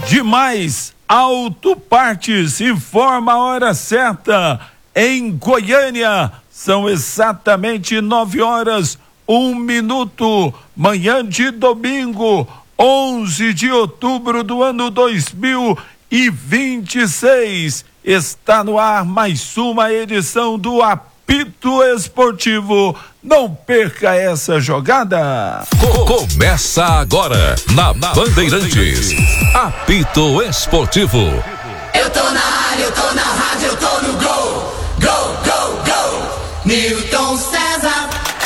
Demais Auto Partes informa a hora certa em Goiânia. São exatamente 9h01. Manhã de domingo, 11 de outubro do ano 2026. Está no ar mais uma edição do Apito Esportivo. Não perca essa jogada. Começa agora na Bandeirantes. Apito Esportivo. Eu tô na área, eu tô na rádio, eu tô no gol. Gol, gol, gol. Newton César.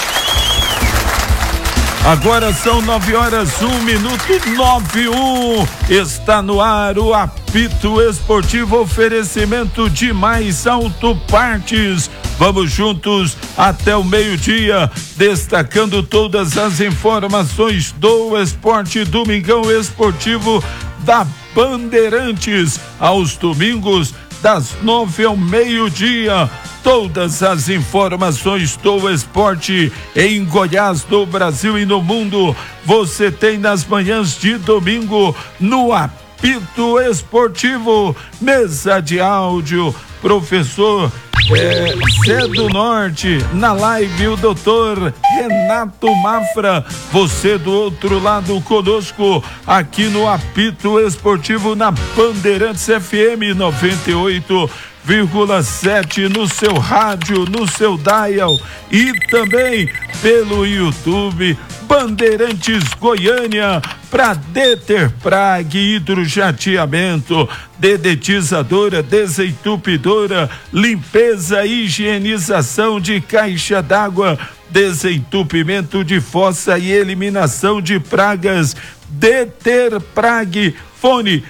Agora são 9h01, 9:01. Está no ar o Apito Esportivo, oferecimento de Mais Auto Partes. Vamos juntos até o meio-dia, destacando todas as informações do esporte. Domingão esportivo da Bandeirantes, aos domingos das 9 ao meio-dia. Todas as informações do esporte em Goiás, do Brasil e no mundo, você tem nas manhãs de domingo no Apito Esportivo. Mesa de áudio, professor Zé do Norte, na live o doutor Renato Mafra, você do outro lado conosco aqui no Apito Esportivo na Bandeirantes FM 98,7 no seu rádio, no seu dial e também pelo YouTube Bandeirantes Goiânia. Para Deterprag, hidrojateamento, dedetizadora, desentupidora, limpeza e higienização de caixa d'água, desentupimento de fossa e eliminação de pragas. Deterprag, fone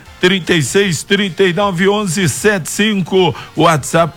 36391175, WhatsApp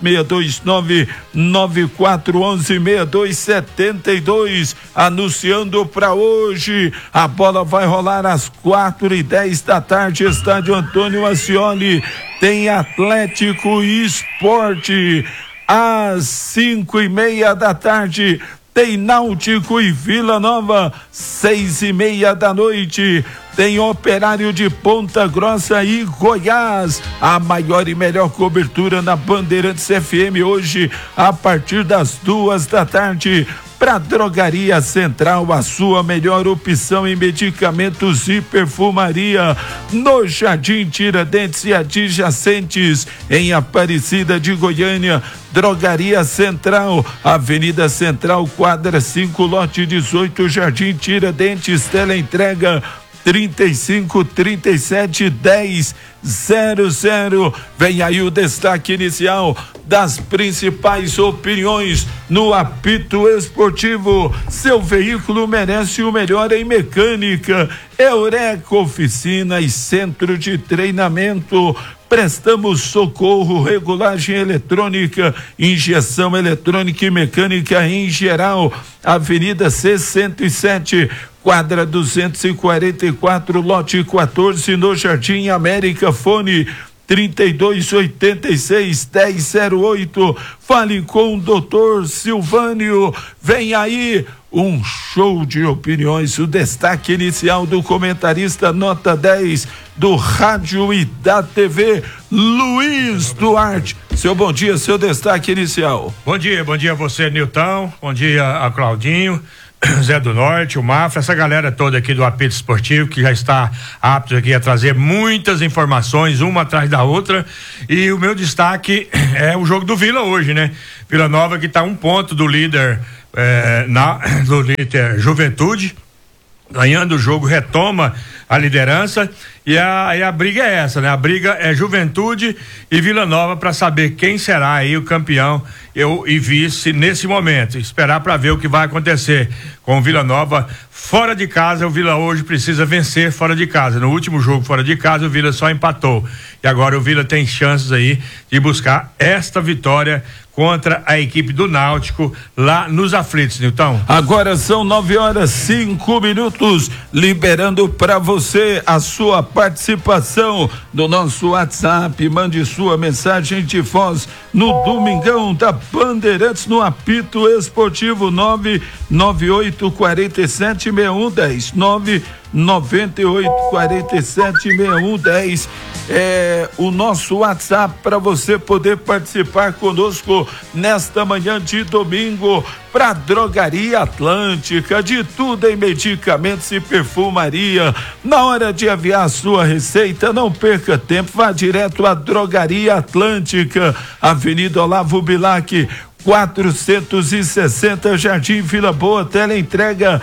62994116272. Anunciando para hoje, a bola vai rolar às 4h10 da tarde, estádio Antônio Ascioli. Tem Atlético e Esporte às 5h30 da tarde. Tem Náutico e Vila Nova, 6h30 da noite. Tem Operário de Ponta Grossa e Goiás. A maior e melhor cobertura na Bandeirantes FM hoje, a partir das 2 da tarde. Para Drogaria Central, a sua melhor opção em medicamentos e perfumaria, no Jardim Tiradentes e adjacentes, em Aparecida de Goiânia. Drogaria Central, Avenida Central, quadra 5, lote 18, Jardim Tiradentes. Teleentrega 3537-1000. Vem aí o destaque inicial das principais opiniões no Apito Esportivo. Seu veículo merece o melhor em mecânica. Eureka Oficina e Centro de Treinamento. Prestamos socorro, regulagem eletrônica, injeção eletrônica e mecânica em geral. Avenida C107, quadra 244, lote 14, no Jardim América. Fone 3286-1008. Fale com o doutor Silvânio. Vem aí um show de opiniões, o destaque inicial do comentarista nota 10 do rádio e da TV, Luiz Duarte. Seu bom dia, seu destaque inicial. Bom dia a você, Nilton. Bom dia a Claudinho, Zé do Norte, o Mafra, essa galera toda aqui do Apito Esportivo, que já está apto aqui a trazer muitas informações, uma atrás da outra. E o meu destaque é o jogo do Vila hoje, né? Vila Nova, que está 1 ponto do líder, do líder Juventude, ganhando o jogo, retoma a liderança. E a briga é essa, né? A briga é Juventude e Vila Nova para saber quem será aí o campeão e vice nesse momento. Esperar para ver o que vai acontecer com o Vila Nova fora de casa. O Vila hoje precisa vencer fora de casa. No último jogo fora de casa, o Vila só empatou. E agora o Vila tem chances aí de buscar esta vitória contra a equipe do Náutico lá nos aflitos, Nilton. Agora são 9h05, liberando para você a sua participação no nosso WhatsApp. Mande sua mensagem de voz no Domingão da Bandeirantes no Apito Esportivo 998476110 998476110 é o nosso WhatsApp para você poder participar conosco nesta manhã de domingo. Para Drogaria Atlântica, de tudo em medicamentos e perfumaria. Na hora de aviar a sua receita, não perca tempo, vá direto à Drogaria Atlântica, Avenida Olavo Bilac, 460, Jardim Vila Boa, teleentrega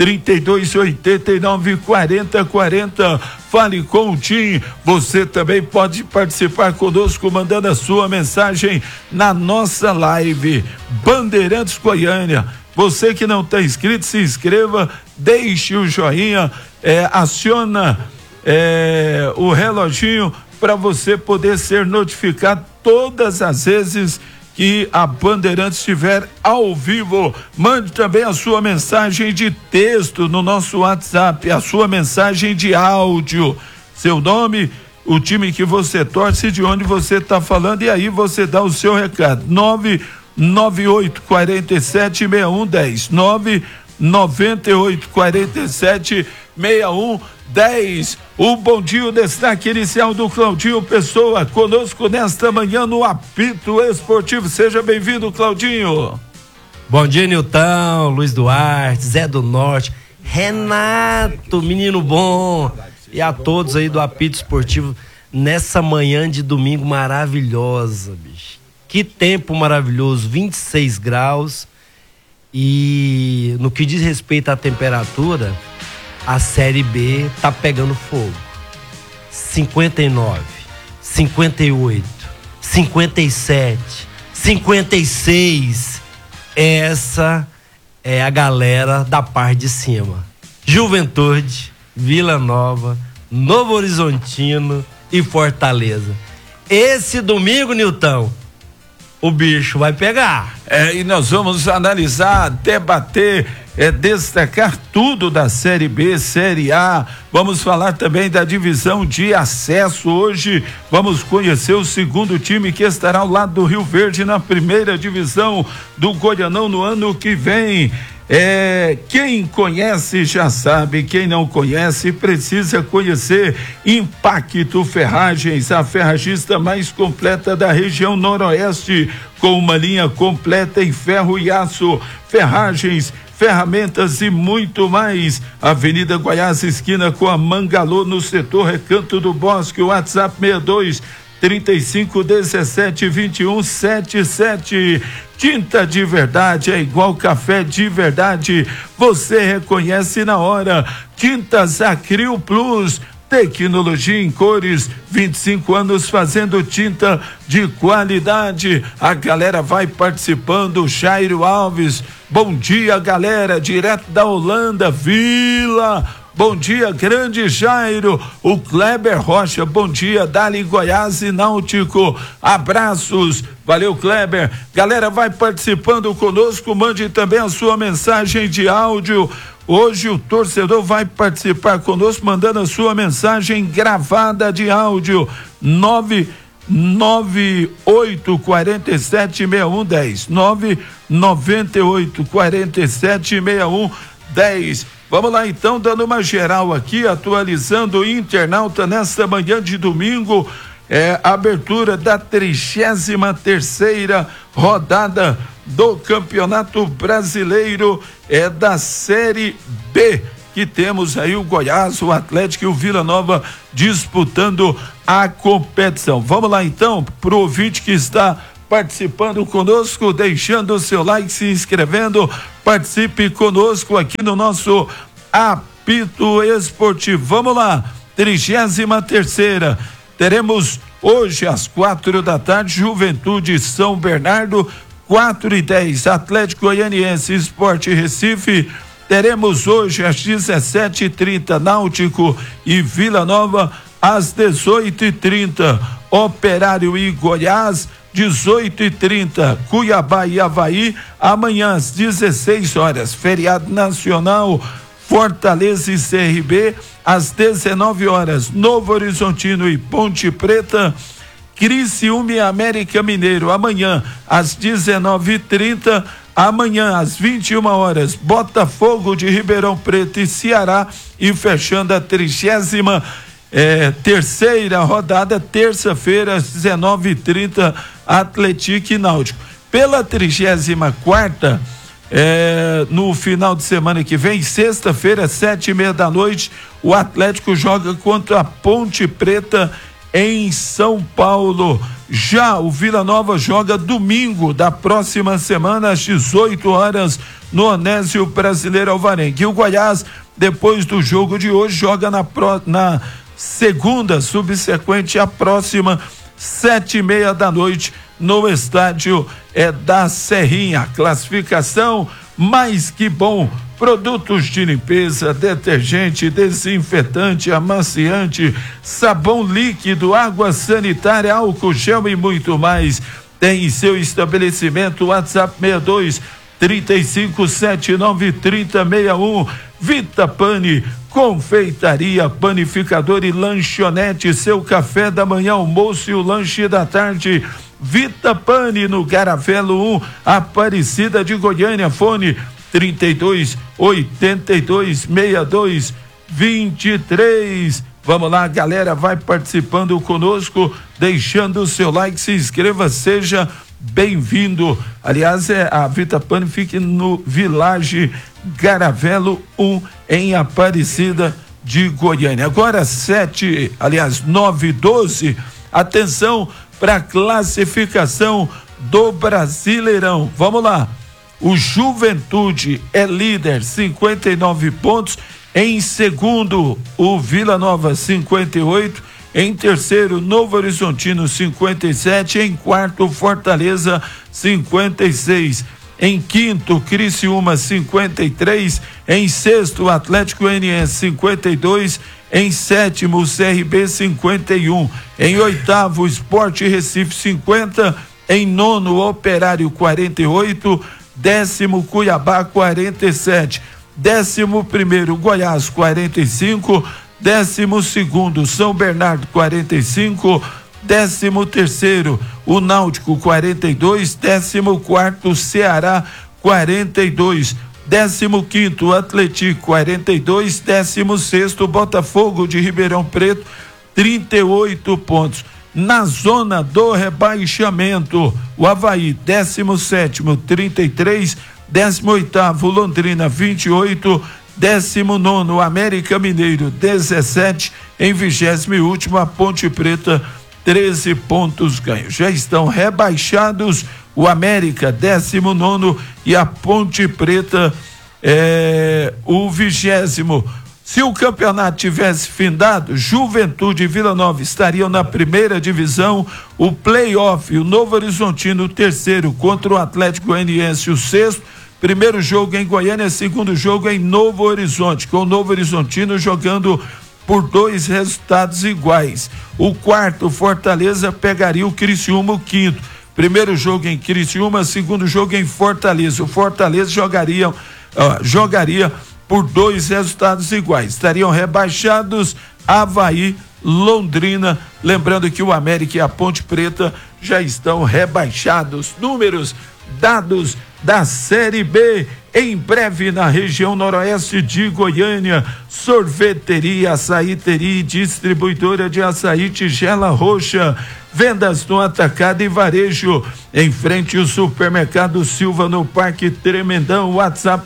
3289-4040. Fale com o Tim. Você também pode participar conosco mandando a sua mensagem na nossa live Bandeirantes Goiânia. Você que não está inscrito, se inscreva, deixe o joinha, aciona o reloginho para você poder ser notificado todas as vezes que a Bandeirantes estiver ao vivo. Mande também a sua mensagem de texto no nosso WhatsApp, a sua mensagem de áudio, seu nome, o time que você torce, de onde você está falando, e aí você dá o seu recado. 998476110, 998476110. O bom dia, o destaque inicial do Claudinho Pessoa, conosco nesta manhã no Apito Esportivo. Seja bem-vindo, Claudinho. Bom dia, Nilton, Luiz Duarte, Zé do Norte, Renato, menino bom, e a todos aí do Apito Esportivo nessa manhã de domingo maravilhosa, bicho. Que tempo maravilhoso, 26 graus, e no que diz respeito à temperatura, a Série B tá pegando fogo. 59, 58, 57, 56. Essa é a galera da parte de cima. Juventude, Vila Nova, Novo Horizontino e Fortaleza. Esse domingo, Nilton, o bicho vai pegar. E nós vamos analisar, debater, destacar tudo da Série B, Série A. Vamos falar também da divisão de acesso. Hoje vamos conhecer o segundo time que estará ao lado do Rio Verde na primeira divisão do Goianão no ano que vem. Quem conhece já sabe, quem não conhece precisa conhecer. Impacto Ferragens, a ferragista mais completa da região noroeste, com uma linha completa em ferro e aço, ferragens, ferramentas e muito mais. Avenida Goiás, esquina com a Mangalô, no setor Recanto do Bosque. O WhatsApp 62-35-17-21-77. Tinta de verdade é igual café de verdade. Você reconhece na hora. Tintas Acril Plus, tecnologia em cores, 25 anos fazendo tinta de qualidade. A galera vai participando. Jairo Alves, bom dia, galera, direto da Holanda, Vila. Bom dia, grande Jairo. O Kleber Rocha, bom dia, Dali Goiás e Náutico. Abraços, valeu, Kleber. Galera, vai participando conosco, mande também a sua mensagem de áudio. Hoje o torcedor vai participar conosco, mandando a sua mensagem gravada de áudio. 998476110, 998476110. Vamos lá então, dando uma geral aqui, atualizando o internauta nesta manhã de domingo. Abertura da 33ª rodada do Campeonato Brasileiro da Série B, que temos aí o Goiás, o Atlético e o Vila Nova disputando a competição. Vamos lá então, pro ouvinte que está participando conosco, deixando o seu like, se inscrevendo, participe conosco aqui no nosso Apito Esportivo. Vamos lá, 33ª, teremos hoje às 4h, Juventude São Bernardo, 4h10, Atlético Goianiense Sport Recife. Teremos hoje às 17h30, Náutico e Vila Nova, às 18h30, Operário e Goiás, 18h30, Cuiabá e Avaí. Amanhã às 16 horas, feriado nacional, Fortaleza e CRB. Às 19 horas, Novo Horizontino e Ponte Preta. Criciúma e América Mineiro, amanhã às 19h30. Amanhã, às 21 horas, Botafogo de Ribeirão Preto e Ceará, e fechando a 30ª terceira rodada, terça-feira, às 19h30, Atlético e Náutico. Pela 34ª, no final de semana que vem, sexta-feira, 7h30 da noite, o Atlético joga contra a Ponte Preta em São Paulo. Já o Vila Nova joga domingo da próxima semana, às 18 horas, no Onésio Brasileiro Alvarenga. E o Goiás, depois do jogo de hoje, joga na segunda subsequente, a próxima, 7h30 da noite, no estádio da Serrinha. Classificação mais que bom. Produtos de limpeza, detergente, desinfetante, amaciante, sabão líquido, água sanitária, álcool gel e muito mais. Tem em seu estabelecimento. WhatsApp 62 3579 3061. Vita Pane, confeitaria, panificador e lanchonete, seu café da manhã, almoço e o lanche da tarde. Vita Pane, no Garavelo 1, Aparecida de Goiânia. Fone 32 82 62 23. Vamos lá, galera, vai participando conosco, deixando o seu like, se inscreva, seja bem-vindo. Aliás, a Vita Pane fica no Village Garavelo 1, em Aparecida de Goiânia. Agora 9h12, atenção para a classificação do Brasileirão. Vamos lá. O Juventude é líder, 59 pontos. Em segundo, o Vila Nova, 58. Em terceiro, Novo Horizontino, 57. Em quarto, Fortaleza, 56. Em quinto, Criciúma, 53. Em sexto, Atlético Goianiense, 52. Em sétimo, CRB, 51. Em oitavo, Sport Recife, 50. Em nono, Operário, 48. Décimo, Cuiabá, 47. 11º, Goiás, 45. 12º, São Bernardo, 45. 13º, o Náutico, 42. 14º, Ceará, 42. 15º, Atlético, 42. 16º, Botafogo de Ribeirão Preto, 38 pontos. Na zona do rebaixamento, o Avaí, 17º, 33. 18º, Londrina, 28. 19º, América Mineiro, 17. Em 20º, a Ponte Preta, 13 pontos ganhos. Já estão rebaixados o América, 19º, e a Ponte Preta, o 20º. Se o campeonato tivesse findado, Juventude e Vila Nova estariam na primeira divisão. O play-off, o Novo Horizontino, o terceiro, contra o Atlético Goianiense, o sexto. Primeiro jogo em Goiânia, segundo jogo em Novo Horizonte, com o Novo Horizontino jogando por 2 resultados iguais. O quarto, Fortaleza, pegaria o Criciúma, o quinto. Primeiro jogo em Criciúma, segundo jogo em Fortaleza. O Fortaleza jogaria por 2 resultados iguais. Estariam rebaixados Avaí, Londrina. Lembrando que o América e a Ponte Preta já estão rebaixados. Números, dados da Série B. Em breve, na região noroeste de Goiânia, sorveteria, açaíteria e distribuidora de açaí Tigela Roxa. Vendas no atacado e varejo, em frente ao supermercado Silva, no Parque Tremendão. WhatsApp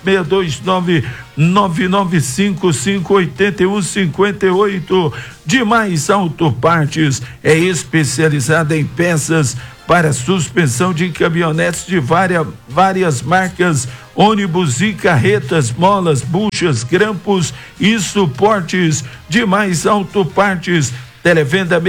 62995581558. Demais Autopartes é especializada em peças para suspensão de caminhonetes de várias marcas, ônibus e carretas, molas, buchas, grampos e suportes. Demais Autopartes, televenda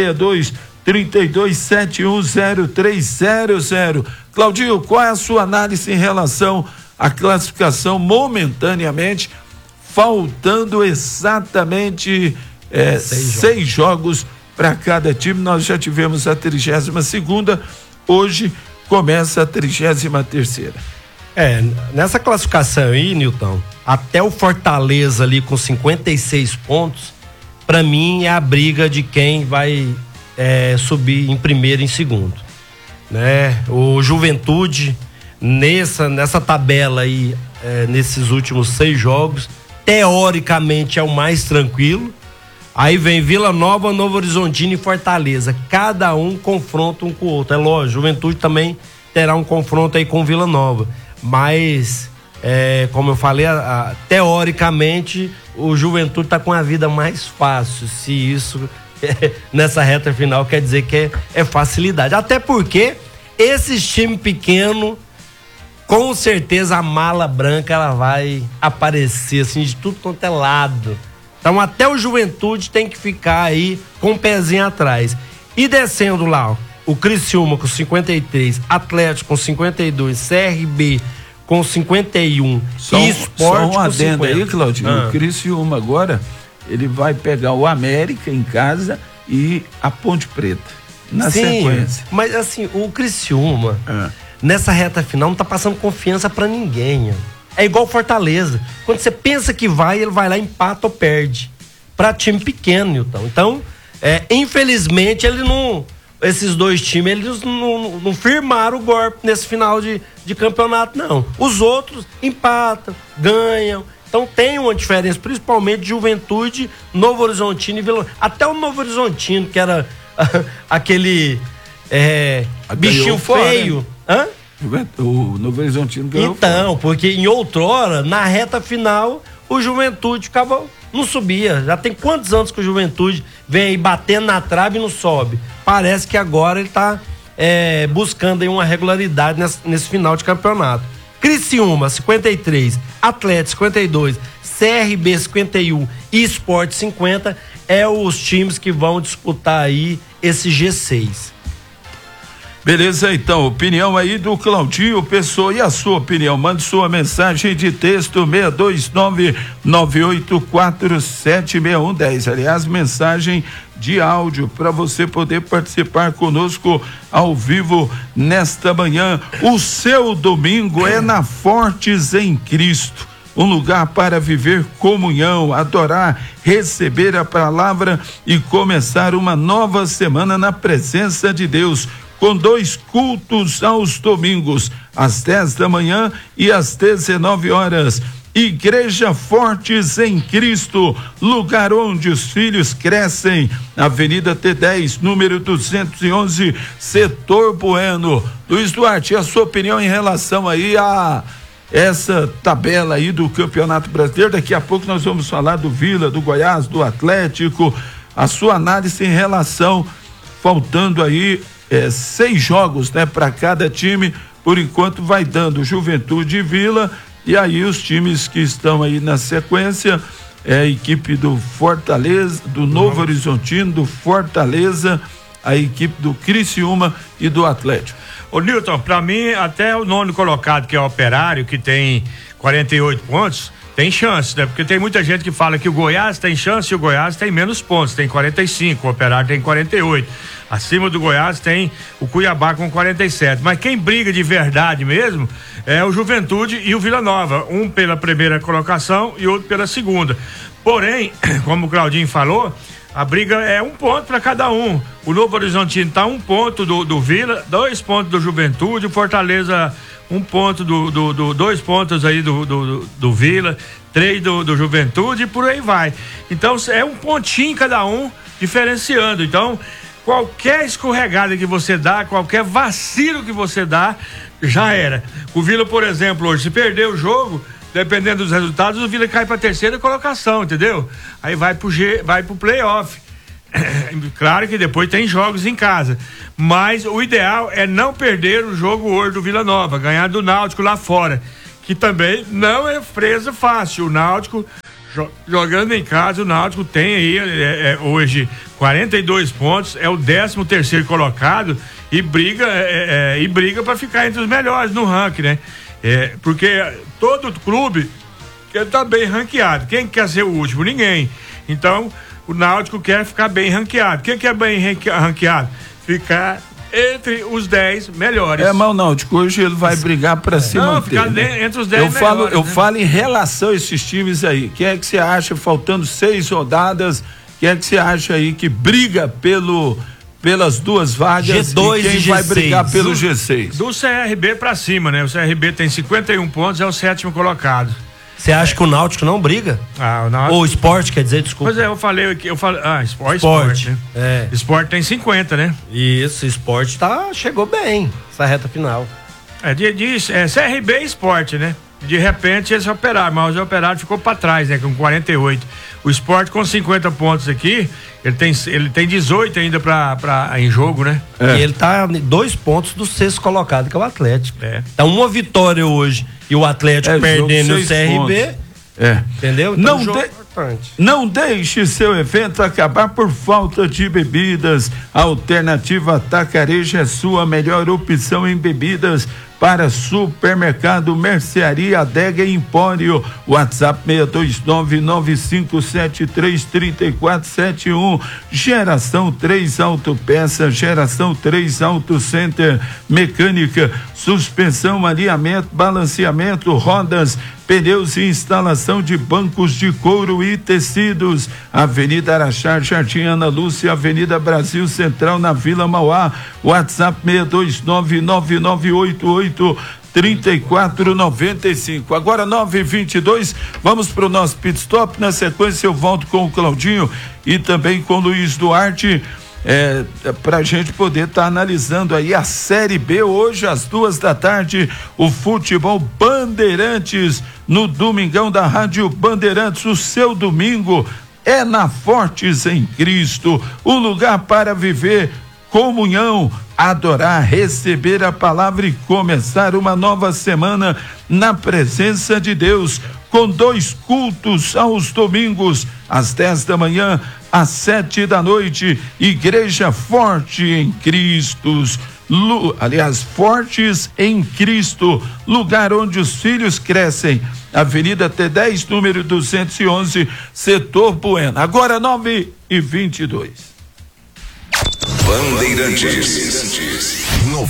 6232710300. Claudinho, qual é a sua análise em relação à classificação momentaneamente, faltando exatamente 6 jogos para cada time? Nós já tivemos a 32ª, hoje começa a 33ª. Nessa classificação aí, Nilton, até o Fortaleza ali com 56 pontos, para mim é a briga de quem vai subir em primeiro e em segundo, né? O Juventude nessa tabela aí, nesses últimos 6 jogos, teoricamente é o mais tranquilo. Aí vem Vila Nova, Novo Horizontino e Fortaleza. Cada um confronta um com o outro. É lógico, Juventude também terá um confronto aí com Vila Nova. Mas, como eu falei, teoricamente, o Juventude tá com a vida mais fácil. Se isso, nessa reta final, quer dizer que é facilidade. Até porque esses times pequenos, com certeza a mala branca ela vai aparecer assim de tudo quanto é lado. Então até o Juventude tem que ficar aí com o pezinho atrás. E descendo lá, o Criciúma com 53, Atlético com 52, CRB com 51 e Sport com 50. Aí, Claudinho, o Criciúma agora, ele vai pegar o América em casa e a Ponte Preta na sequência. Mas assim, o Criciúma nessa reta final não tá passando confiança pra ninguém. É igual Fortaleza. Quando você pensa que vai, ele vai lá, empata ou perde. Pra time pequeno, Nilton. Então, infelizmente, esses dois times, eles não firmaram o golpe nesse final de campeonato, não. Os outros empatam, ganham. Então tem uma diferença, principalmente de Juventude, Novo Horizontino e Vila. Até o Novo Horizontino, que era aquele bichinho feio. Hã? O Novo Horizontino ganhou. Então, porque em outrora, na reta final, o Juventude não subia. Já tem quantos anos que o Juventude vem aí batendo na trave e não sobe? Parece que agora ele tá buscando aí uma regularidade nesse final de campeonato. Criciúma, 53, Atlético, 52, CRB, 51 e Sport, 50, os times que vão disputar aí esse G6. Beleza, então, opinião aí do Claudinho Pessoa. E a sua opinião? Mande sua mensagem de texto 629-9847-6110. Aliás, mensagem de áudio para você poder participar conosco ao vivo nesta manhã. O seu domingo é na Fortes em Cristo. Um lugar para viver comunhão, adorar, receber a palavra e começar uma nova semana na presença de Deus, com 2 cultos aos domingos, às 10 da manhã e às 19 horas. Igreja Fortes em Cristo, lugar onde os filhos crescem. Avenida T10, número 211, Setor Bueno. Luiz Duarte, a sua opinião em relação aí a essa tabela aí do Campeonato Brasileiro? Daqui a pouco nós vamos falar do Vila, do Goiás, do Atlético. A sua análise em relação, faltando aí 6 jogos, né, para cada time. Por enquanto vai dando Juventude e Vila, e aí os times que estão aí na sequência a equipe do Fortaleza, do Novo Horizontino, do Fortaleza, a equipe do Criciúma e do Atlético. Ô Nilton, pra mim até o 9º colocado, que é o Operário, que tem 48 pontos, tem chance, né? Porque tem muita gente que fala que o Goiás tem chance e o Goiás tem menos pontos, tem 45, o Operário tem 48. Acima do Goiás tem o Cuiabá com 47. Mas quem briga de verdade mesmo é o Juventude e o Vila Nova. Um pela primeira colocação e outro pela segunda. Porém, como o Claudinho falou, a briga é 1 ponto para cada um. O Novo Horizontino tá 1 ponto do Vila, 2 pontos do Juventude, o Fortaleza 1 ponto 2 pontos aí do Vila, 3 do Juventude e por aí vai. Então é 1 pontinho cada um, diferenciando. Então, qualquer escorregada que você dá, qualquer vacilo que você dá, já era. O Vila, por exemplo, hoje, se perder o jogo, dependendo dos resultados, o Vila cai para a 3ª colocação, entendeu? Aí vai pro playoff. Claro que depois tem jogos em casa, mas o ideal é não perder o jogo hoje do Vila Nova, ganhar do Náutico lá fora, que também não é presa fácil. O Náutico jogando em casa, o Náutico tem aí hoje 42 pontos, é o 13º colocado e briga para ficar entre os melhores no ranking, né? Porque todo clube quer estar bem ranqueado. Quem quer ser o último? Ninguém. Então o Náutico quer ficar bem ranqueado. Quem quer bem ranqueado? Ficar entre os 10 melhores. Mas o Náutico hoje ele vai brigar para se manter. Ficar entre os 10 melhores. Eu falo em relação a esses times aí. Quem é que você acha, faltando 6 rodadas, quem é que você acha aí que briga pelas duas vagas G2 e quem e vai G6. brigar pelo G6. Do CRB pra cima, né? O CRB tem 51 pontos, é o 7º colocado. Você acha que o Náutico não briga? Ah, o Náutico... Ou o Sport, quer dizer, desculpa. Pois é, eu falei, Sport, né? É. Sport tem 50, né? Isso, o Sport chegou bem, essa reta final. CRB e Sport, né? De repente esse Operário, mas o Operário ficou pra trás, né? Com 48. O Sport com 50 pontos aqui, ele tem 18 ainda em jogo, né? É. E ele tá 2 pontos do 6º colocado, que é o Atlético. É. Então uma vitória hoje e o Atlético perdendo o CRB. Entendeu? Então, não deixe seu evento acabar por falta de bebidas. A Alternativa Atacarejo é sua melhor opção em bebidas para supermercado, mercearia, adega e empório. WhatsApp 62995733471. Geração 3 Autopeças, Geração 3 Auto Center, mecânica, suspensão, alinhamento, balanceamento, rodas, pneus e instalação de bancos de couro e tecidos. Avenida Araxá, Jardim Ana Lúcia, Avenida Brasil Central, na Vila Mauá. WhatsApp 62999883495. Agora 9h22, vamos para o nosso pit stop. Na sequência eu volto com o Claudinho e também com o Luiz Duarte. Pra gente poder estar analisando aí a Série B hoje às 14h, o futebol Bandeirantes no Domingão da Rádio Bandeirantes. O seu domingo é na Fortes em Cristo, o lugar para viver comunhão, adorar, receber a palavra e começar uma nova semana na presença de Deus, com 2 cultos aos domingos, às 10 da manhã, às 7 da noite. Igreja Forte em Cristo, Fortes em Cristo, lugar onde os filhos crescem. Avenida T10, número 211, Setor Bueno. Agora 9h22. Bandeirantes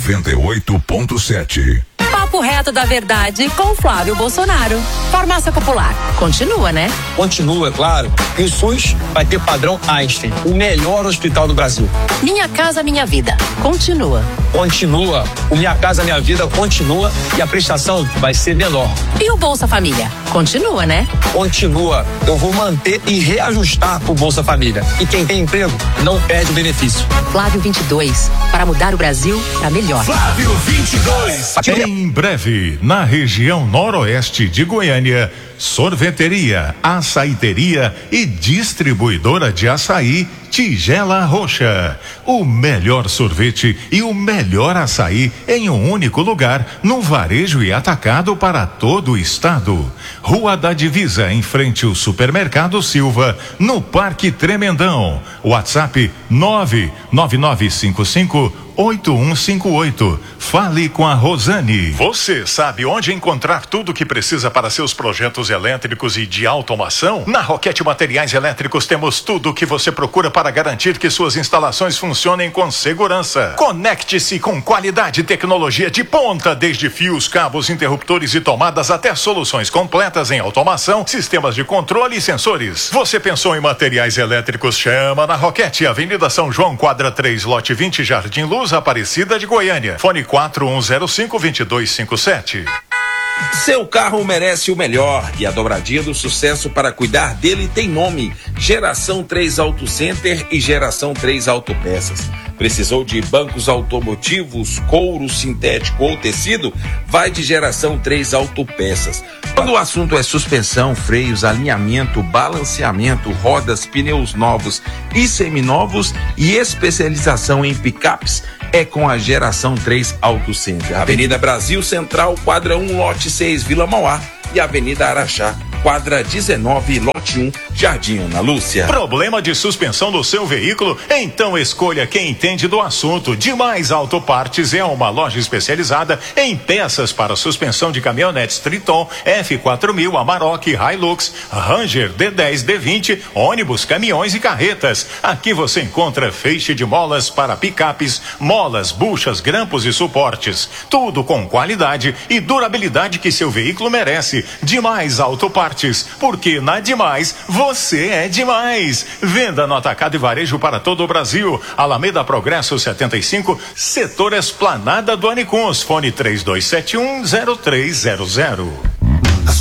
98.7. Papo reto da verdade com Flávio Bolsonaro. Farmácia Popular, continua, né? Continua, claro. E o SUS vai ter padrão Einstein, o melhor hospital do Brasil. Minha Casa Minha Vida, continua. Continua. O Minha Casa Minha Vida continua e a prestação vai ser menor. E o Bolsa Família, continua, né? Continua. Eu vou manter e reajustar o Bolsa Família. E quem tem emprego não perde o benefício. Flávio 22, para mudar o Brasil para melhor. Flávio 22. Em breve, na região noroeste de Goiânia, sorveteria, açaiteria e distribuidora de açaí Tigela Roxa. O melhor sorvete e o melhor açaí em um único lugar, no varejo e atacado para todo o estado. Rua da Divisa, em frente ao Supermercado Silva, no Parque Tremendão. WhatsApp 999558158. Fale com a Rosane. Você sabe onde encontrar tudo o que precisa para seus projetos elétricos e de automação? Na Roquete Materiais Elétricos temos tudo o que você procura para garantir que suas instalações funcionem com segurança. Conecte-se com qualidade e tecnologia de ponta, desde fios, cabos, interruptores e tomadas até soluções completas em automação, sistemas de controle e sensores. Você pensou em materiais elétricos? Chama na Roquete, Avenida São João, quadra 3, lote 20, Jardim Luz, Aparecida de Goiânia. Fone 4105-2257. Seu carro merece o melhor e a dobradinha do sucesso para cuidar dele tem nome: Geração 3 Auto Center e Geração 3 Autopeças. Precisou de bancos automotivos, couro sintético ou tecido? Vai de Geração 3 Autopeças. Quando o assunto é suspensão, freios, alinhamento, balanceamento, rodas, pneus novos e seminovos e especialização em picapes, é com a Geração 3 Auto Center. Avenida Brasil Central, quadra 1, lote 6, Vila Mauá, e Avenida Araxá, quadra 19, lote 1, Jardim Ana Lúcia. Problema de suspensão do seu veículo? Então escolha quem entende do assunto. Demais Autopartes é uma loja especializada em peças para suspensão de caminhonetes Triton, F4000, Amarok, Hilux, Ranger, D10, D20, ônibus, caminhões e carretas. Aqui você encontra feixe de molas para picapes, molas, buchas, grampos e suportes. Tudo com qualidade e durabilidade que seu veículo merece. Demais Autopartes Esportes, porque na Demais você é demais. Venda no atacado e varejo para todo o Brasil. Alameda Progresso 75, setor Esplanada do Anicuns. Fone 32710300.